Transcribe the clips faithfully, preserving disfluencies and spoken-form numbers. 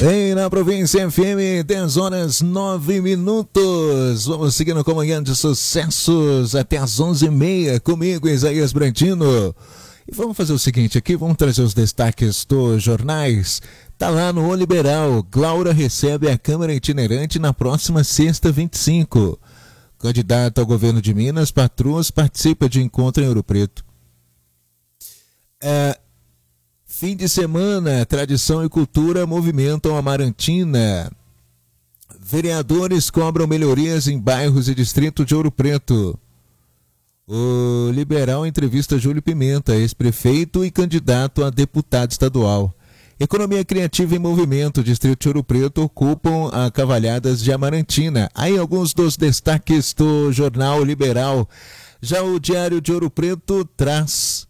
Vem na Província F M, dez horas nove minutos. Vamos seguindo com Manhã de Sucessos até as onze e meia comigo, Isaías Brantino. E vamos fazer o seguinte aqui, vamos trazer os destaques dos jornais. Tá lá no O Liberal, Glaura recebe a Câmara Itinerante na próxima sexta, vinte e cinco. Candidato ao governo de Minas, Patrus, participa de encontro em Ouro Preto. É... Fim de semana, tradição e cultura movimentam Amarantina. Vereadores cobram melhorias em bairros e distrito de Ouro Preto. O Liberal entrevista Júlio Pimenta, ex-prefeito e candidato a deputado estadual. Economia criativa em movimento, distrito de Ouro Preto ocupam a cavalhadas de Amarantina. Aí alguns dos destaques do jornal Liberal. Já o Diário de Ouro Preto traz...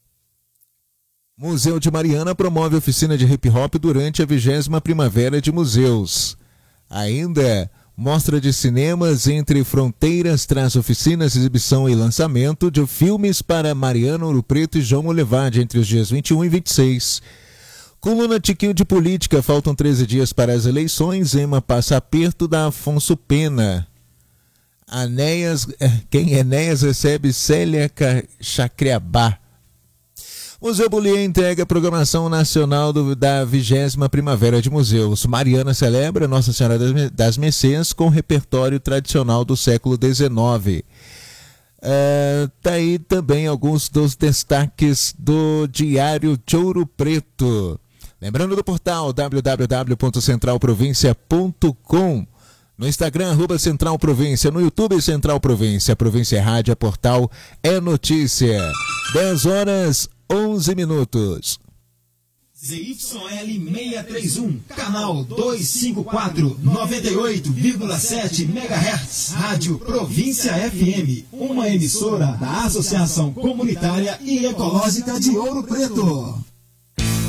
Museu de Mariana promove oficina de hip-hop durante a vigésima Primavera de Museus. Ainda, mostra de cinemas Entre Fronteiras traz oficinas, exibição e lançamento de filmes para Mariana, Ouro Preto e João Molevade entre os dias vinte e um e vinte e seis. Coluna Tiquinho de Política, faltam treze dias para as eleições, Ema passa aperto da Afonso Pena. Anéas, quem Enéas recebe Célia Chacreabá. Museu Bullier entrega a programação nacional do, da vigésima Primavera de Museus. Mariana celebra Nossa Senhora das Mercês com repertório tradicional do século dezenove. Uh, tá aí também alguns dos destaques do Diário de Ouro Preto. Lembrando do portal w w w ponto central província ponto com. No Instagram, arroba Central Província. No YouTube, Central Província. Província é rádio, é portal, é notícia. dez horas, onze minutos. Z Y L seiscentos e trinta e um, canal duzentos e cinquenta e quatro, noventa e oito vírgula sete megahertz. Rádio Província F M, uma emissora da Associação Comunitária e Ecológica de Ouro Preto.